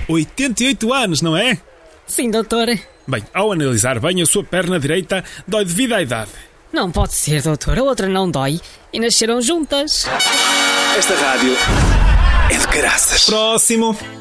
88 anos, não é? Sim, doutor. Bem, ao analisar bem, a sua perna direita dói devido à idade. Não pode ser, doutor. A outra não dói. E nasceram juntas. Esta rádio é de caraças. Próximo.